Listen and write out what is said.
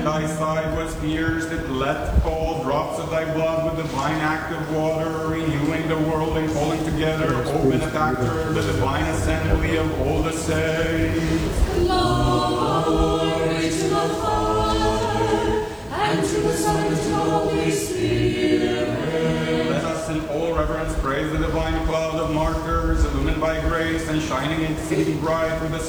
thy side was pierced, it let fall drops of thy blood with divine active water, renewing the world and calling together, O benefactor, the divine assembly of all the saints. Glory to the Father, and to the Son, and to the Holy Spirit. Let us in all reverence praise the divine cloud of martyrs, illumined by grace and shining exceeding bright with the